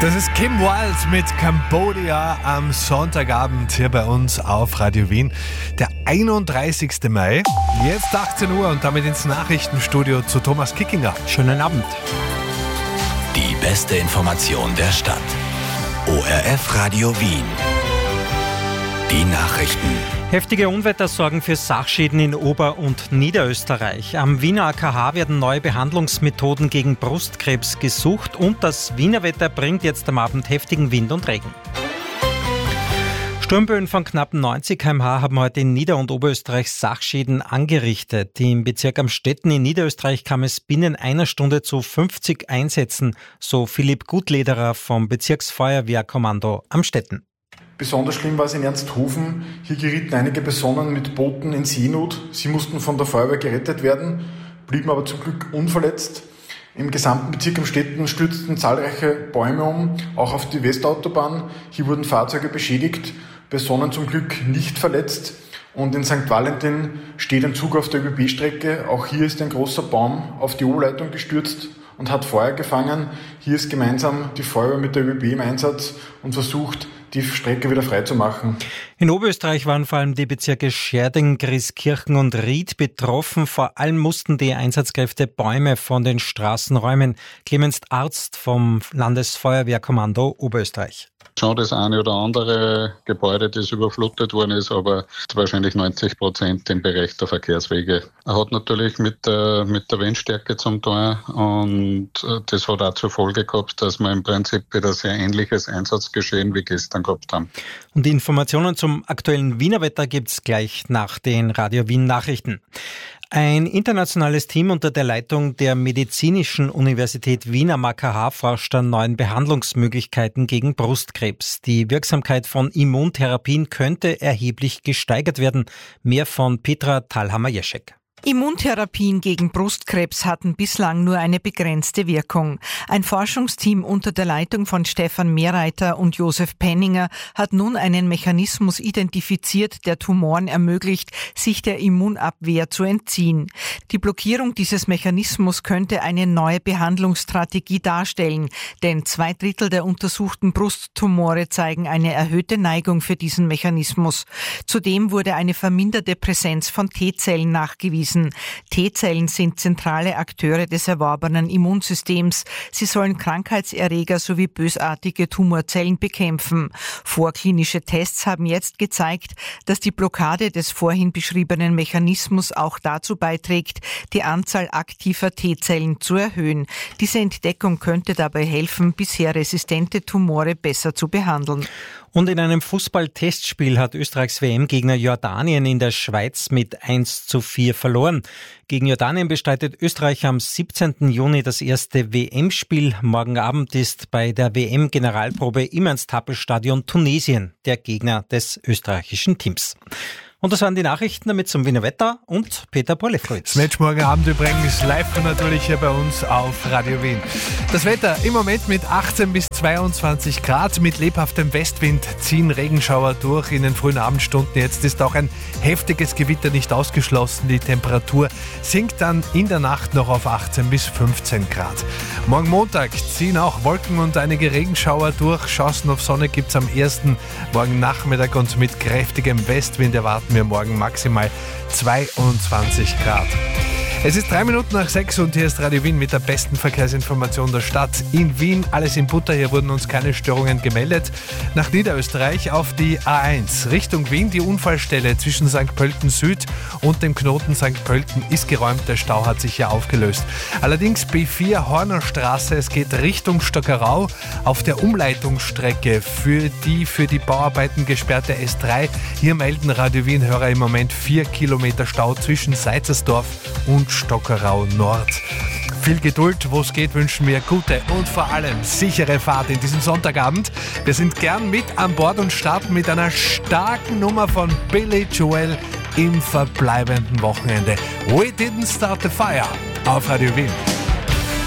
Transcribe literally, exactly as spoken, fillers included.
Das ist Kim Wilde mit Cambodia am Sonntagabend hier bei uns auf Radio Wien. Der einunddreißigsten Mai, jetzt achtzehn Uhr und damit ins Nachrichtenstudio zu Thomas Kickinger. Schönen Abend. Die beste Information der Stadt. O R F Radio Wien. Die Nachrichten. Heftige Unwetter sorgen für Sachschäden in Ober- und Niederösterreich. Am Wiener A K H werden neue Behandlungsmethoden gegen Brustkrebs gesucht und das Wiener Wetter bringt jetzt am Abend heftigen Wind und Regen. Sturmböen von knapp neunzig Kilometer pro Stunde haben heute in Nieder- und Oberösterreich Sachschäden angerichtet. Im Bezirk Amstetten in Niederösterreich kam es binnen einer Stunde zu fünfzig Einsätzen, so Philipp Gutlederer vom Bezirksfeuerwehrkommando Amstetten. Besonders schlimm war es in Ernsthofen. Hier gerieten einige Personen mit Booten in Seenot. Sie mussten von der Feuerwehr gerettet werden, blieben aber zum Glück unverletzt. Im gesamten Bezirk Amstetten stürzten zahlreiche Bäume um, auch auf die Westautobahn. Hier wurden Fahrzeuge beschädigt, Personen zum Glück nicht verletzt. Und in Sankt Valentin steht ein Zug auf der Ö B B-Strecke. Auch hier ist ein großer Baum auf die O-Leitung gestürzt und hat Feuer gefangen. Hier ist gemeinsam die Feuerwehr mit der Ö B im Einsatz und versucht, die Strecke wieder frei zu machen. In Oberösterreich waren vor allem die Bezirke Scherding, Grieskirchen und Ried betroffen. Vor allem mussten die Einsatzkräfte Bäume von den Straßen räumen. Clemens Arzt vom Landesfeuerwehrkommando Oberösterreich. Schon das eine oder andere Gebäude, das überflutet worden ist, aber wahrscheinlich neunzig Prozent im Bereich der Verkehrswege. Er hat natürlich mit der, mit der Windstärke zum tun und das hat auch zur Folge gehabt, dass wir im Prinzip wieder sehr ähnliches Einsatzgeschehen wie gestern gehabt haben. Und die Informationen zum aktuellen Wiener Wetter gibt's gleich nach den Radio Wien Nachrichten. Ein internationales Team unter der Leitung der Medizinischen Universität Wien am A K H forscht an neuen Behandlungsmöglichkeiten gegen Brustkrebs. Die Wirksamkeit von Immuntherapien könnte erheblich gesteigert werden. Mehr von Petra Thalhammer-Jeschek. Immuntherapien gegen Brustkrebs hatten bislang nur eine begrenzte Wirkung. Ein Forschungsteam unter der Leitung von Stefan Mehrreiter und Josef Penninger hat nun einen Mechanismus identifiziert, der Tumoren ermöglicht, sich der Immunabwehr zu entziehen. Die Blockierung dieses Mechanismus könnte eine neue Behandlungsstrategie darstellen, denn zwei Drittel der untersuchten Brusttumore zeigen eine erhöhte Neigung für diesen Mechanismus. Zudem wurde eine verminderte Präsenz von T-Zellen nachgewiesen. T-Zellen sind zentrale Akteure des erworbenen Immunsystems. Sie sollen Krankheitserreger sowie bösartige Tumorzellen bekämpfen. Vorklinische Tests haben jetzt gezeigt, dass die Blockade des vorhin beschriebenen Mechanismus auch dazu beiträgt, die Anzahl aktiver T-Zellen zu erhöhen. Diese Entdeckung könnte dabei helfen, bisher resistente Tumore besser zu behandeln. Und in einem Fußball-Testspiel hat Österreichs W M-Gegner Jordanien in der Schweiz mit eins zu vier verloren. Gegen Jordanien bestreitet Österreich am siebzehnten Juni das erste W M-Spiel. Morgen Abend ist bei der W M-Generalprobe im Ernst-Happel-Stadion Tunesien der Gegner des österreichischen Teams. Und das waren die Nachrichten damit zum Wiener Wetter und Peter Polefritz. Das Match morgen Abend übrigens live natürlich hier bei uns auf Radio Wien. Das Wetter im Moment mit achtzehn bis zweiundzwanzig Grad. Mit lebhaftem Westwind ziehen Regenschauer durch in den frühen Abendstunden. Jetzt ist auch ein heftiges Gewitter nicht ausgeschlossen. Die Temperatur sinkt dann in der Nacht noch auf achtzehn bis fünfzehn Grad. Morgen Montag ziehen auch Wolken und einige Regenschauer durch. Chancen auf Sonne gibt es am ersten Morgen Nachmittag und mit kräftigem Westwind erwarten wir morgen maximal zweiundzwanzig Grad. Es ist drei Minuten nach sechs und hier ist Radio Wien mit der besten Verkehrsinformation der Stadt. In Wien alles in Butter, hier wurden uns keine Störungen gemeldet. Nach Niederösterreich auf die A eins Richtung Wien. Die Unfallstelle zwischen Sankt Pölten Süd und dem Knoten Sankt Pölten ist geräumt. Der Stau hat sich ja aufgelöst. Allerdings B vier Hornerstraße, es geht Richtung Stockerau auf der Umleitungsstrecke für die für die Bauarbeiten gesperrte S drei. Hier melden Radio Wien-Hörer im Moment vier Kilometer Stau zwischen Seizersdorf und Stockerau Nord. Viel Geduld, wo es geht, wünschen wir gute und vor allem sichere Fahrt in diesem Sonntagabend. Wir sind gern mit an Bord und starten mit einer starken Nummer von Billy Joel im verbleibenden Wochenende. We didn't start the fire auf Radio Wien.